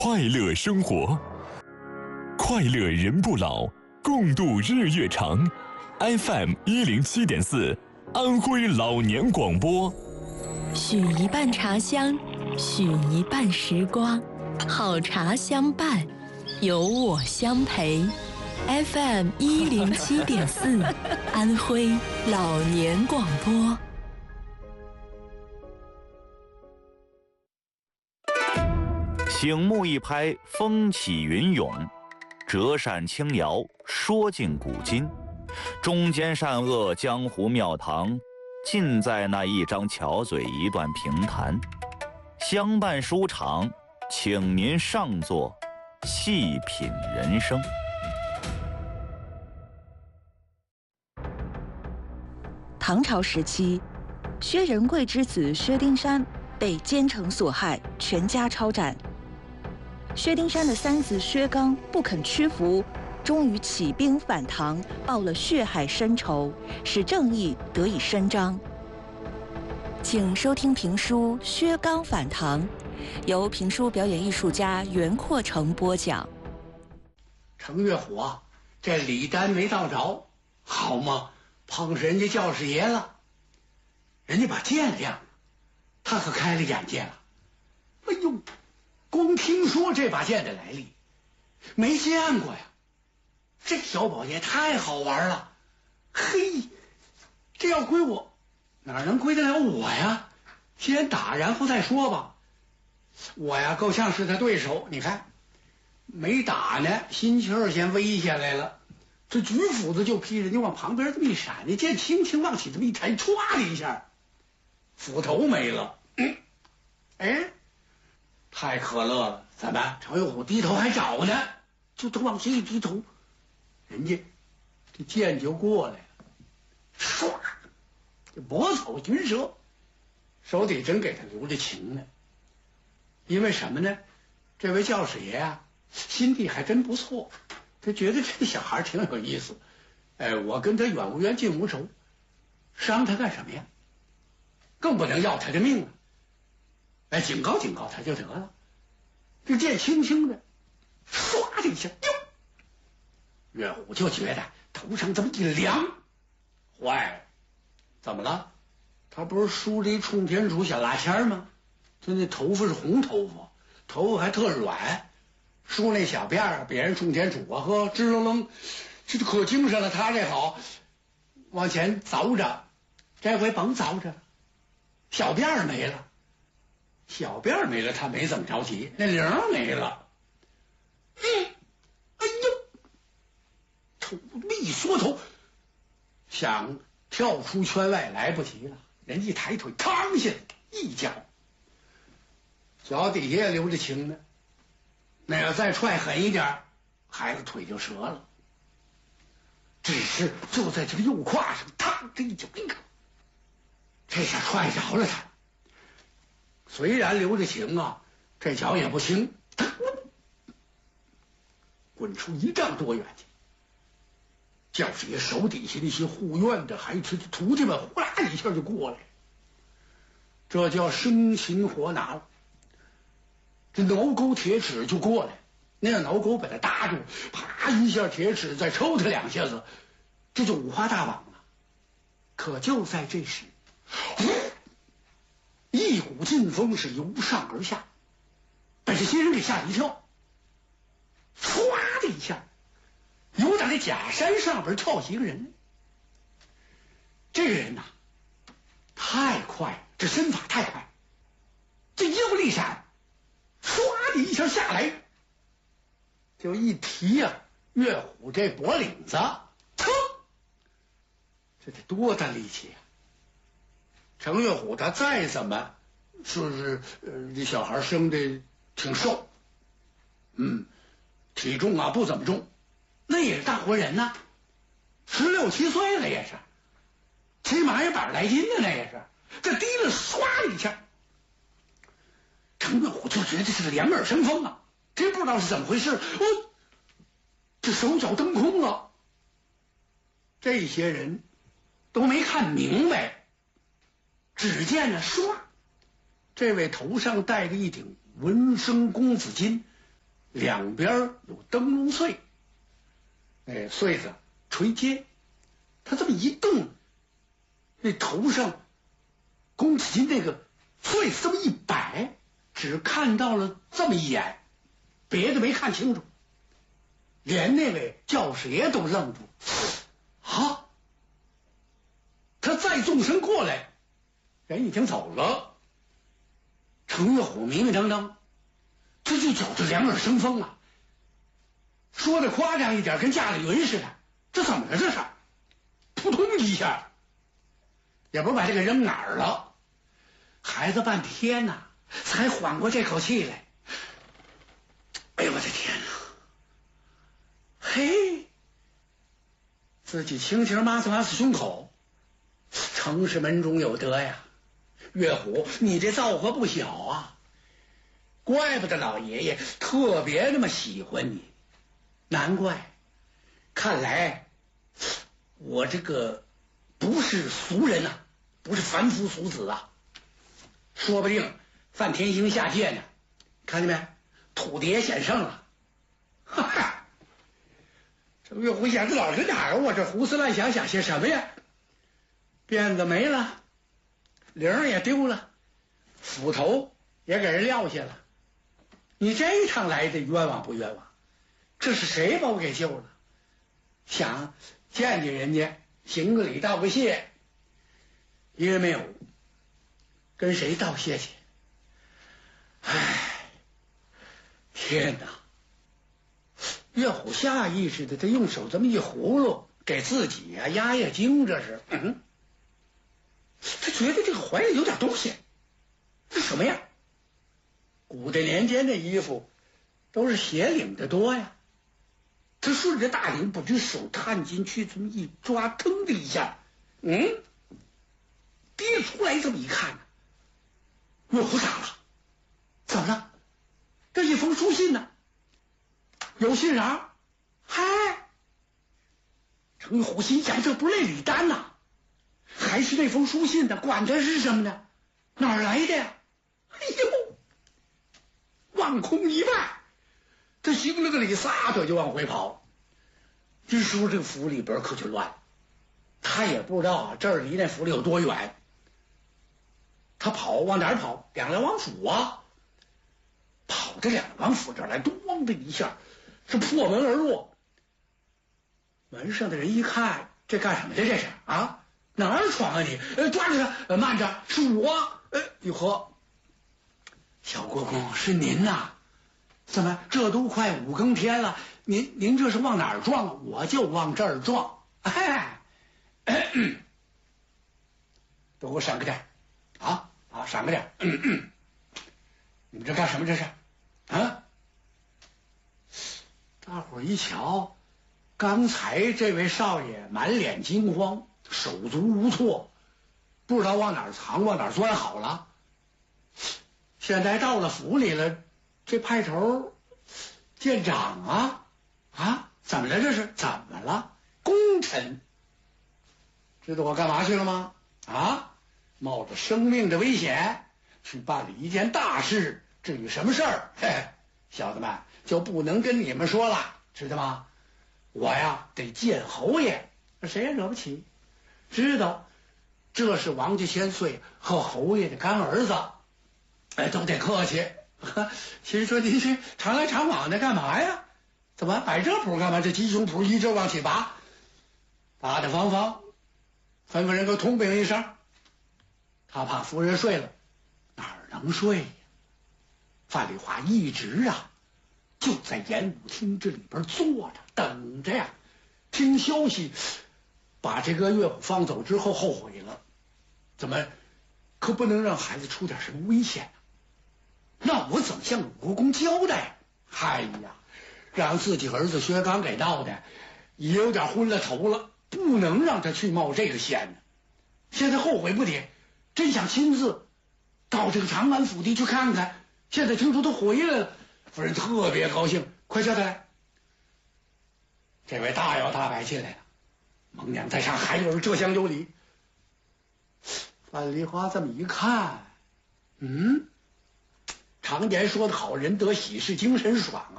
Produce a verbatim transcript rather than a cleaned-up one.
快乐生活，快乐人不老，共度日月长。F M 一零七点四，安徽老年广播。 许一半茶香，许一半时光，好茶相伴，有我相陪。F M 一零七点四，安徽老年广播。 醒目一拍，风起云涌；折扇轻摇，说尽古今。中间善恶，江湖庙堂，尽在那一张巧嘴，一段评弹。相伴书场，请您上座，细品人生。 唐朝时期，薛仁贵之子薛丁山被奸臣所害，全家抄斩。薛丁山的三子薛刚不肯屈服，终于起兵反唐，报了血海深仇，使正义得以伸张。请收听评书《薛刚反唐》，由评书表演艺术家袁阔成播讲。 程月虎啊，这李丹没到着，好嘛，碰上人家教师爷了，人家把剑亮了，他可开了眼界了。哎呦，光听说这把剑的来历，没见过呀。这小宝剑太好玩了，嘿，这要归我，哪能归得了我呀？先打然后再说吧。我呀够像是他对手，你看没打呢，心气儿先微下来了，这举斧子就劈，人家往旁边这么一闪，那剑轻轻往起这么一抬，歘的一下，斧头没了。嗯，哎，太可乐了！怎么程月虎低头还找呢？就他往这一低头，人家这剑就过来了，唰，这博草寻蛇，手底真给他留着情呢。因为什么呢？这位教师爷啊，心地还真不错，他觉得这小孩挺有意思。哎，我跟他远无冤近无仇，伤他干什么呀？更不能要他的命啊！哎，警告警告他就得了。这剑轻轻的，唰的一下，哟，岳虎就觉得头上这么一凉，坏了，怎么了？他不是梳着一冲天杵小蜡签吗？他那头发是红头发，头发还特软，梳那小辫儿，别人冲天杵啊，呵，吱楞楞，这就可精神了。他这好，往前凿着，这回甭凿着了，小辫儿没了。小辫儿没了，他没怎么着急，那铃儿没了。嗯，哎呦，头一缩头，想跳出圈外来不及了。人一抬腿，嘡下一脚，脚底下也留着情呢。那要再踹狠一点，孩子腿就折了。只是就在这个右胯上，嘡这一脚，你看，这下踹着了他。虽然留着情啊，这脚也不轻，滚出一丈多远去。教师爷手底下那些护院的还是徒弟们，呼啦一下就过来，这叫生擒活拿了。这挠钩铁齿就过来，那挠钩把他搭住，啪一下铁齿再抽他两下子，这就五花大绑了。可就在这时，一股劲风是由上而下，把这些人给吓一跳。唰的一下，由打那假山上边跳起一个人。这个人呐、啊，太快，这身法太快，这一步一闪，唰的一下下来，就一提呀、啊，岳虎这脖领子，噌，这得多大力气啊！程月虎他再怎么说是呃，这小孩生的挺瘦，嗯，体重啊不怎么重，那也是大活人呐、啊，十六七岁了也是，起码也百来斤的那也是，这提了唰一下，程月虎就觉得这个两耳生风啊，真不知道是怎么回事，我这手脚蹬空了，这些人都没看明白。只见呢，唰，这位头上戴着一顶文生公子巾， 两边有灯笼穗，哎，穗子垂肩，他这么一动，那头上宫子巾那个穗子这么一摆，只看到了这么一眼，别的没看清楚，连那位教师爷都愣住。啊！他再纵身过来，人已经走了。程月虎迷迷瞪瞪，这就觉着两耳生风啊！说的夸张一点，跟下了云似的。这怎么了？这是？扑通一下，也不知道把这个扔哪儿了。孩子半天呐、啊，才缓过这口气来。哎呦我的天哪！嘿，自己轻轻抹擦抹擦胸口，城市门中有德呀。岳虎，你这造化不小啊！怪不得老爷爷特别那么喜欢你，难怪。看来我这个不是俗人呐、啊，不是凡夫俗子啊，说不定范天星下界呢。看见没？土地显圣了。哈哈，这岳虎眼子老是哪儿？我这胡思乱想想些什么呀？辫子没了，铃儿也丢了，斧头也给人撂下了。你这一趟来的冤枉不冤枉？这是谁把我给救了？想见见人家，行个礼道个谢，一人没有，跟谁道谢去？唉，天哪！岳虎下意识的，他用手这么一葫芦，给自己啊压压惊，这是。嗯，他觉得这个怀里有点东西，这什么呀？古代年间的衣服都是斜领的多呀。他顺着大领，把这手探进去，这么一抓，腾的一下，嗯，跌出来。这么一看，岳虎傻了，怎么了？这一封书信呢？有信笤？嗨，程玉虎心想，这不是那李丹呐，还是那封书信呢？管它是什么呢？哪儿来的呀？哎呦，望空一拜，他行了个礼，撒腿就往回跑。这时候这个府里边可就乱了，他也不知道啊，这儿离那府里有多远。他跑往哪儿跑？两梁王府啊！跑到两梁王府这儿来，咣的一下，是破门而入。门上的人一看，这干什么的？这是啊，哪儿闯啊你？呃，抓住他！呃，慢着，是我。呃，玉和，小国公是您呐、啊？怎么这都快五更天了？您您这是往哪儿撞？我就往这儿撞。哎，都给我闪开点！啊啊，闪开点！嗯嗯，你们这干什么？这是啊？大伙儿一瞧，刚才这位少爷满脸惊慌，手足无措，不知道往哪儿藏，往哪儿钻好了。现在到了府里了，这派头见长啊啊！怎么了？这是怎么了？功臣，知道我干嘛去了吗？啊，冒着生命的危险去办理一件大事，至于什么事儿，嘿嘿，小子们就不能跟你们说了，知道吗？我呀得见侯爷，谁也惹不起。知道这是王家千岁和侯爷的干儿子，哎，都得客气。其实说您这常来常往的干嘛呀？怎么摆这谱干嘛？这鸡胸脯一直往起拔，大大方方，吩咐人给我通禀一声。他怕夫人睡了，哪儿能睡呀？范丽华一直啊就在演武厅这里边坐着等着呀，听消息，把这个岳虎放走之后后悔了，怎么可不能让孩子出点什么危险呢？那我怎么向鲁国公交代？哎呀，让自己儿子薛刚给闹的也有点昏了头了，不能让他去冒这个险呢。现在后悔不迭，真想亲自到这个长安府邸去看看。现在听说他回来了，夫人特别高兴，快叫他来。这位大摇大摆进来了，孟娘在上，还有人这厢有礼。范丽华这么一看，嗯，常言说的好，人得喜事精神爽啊。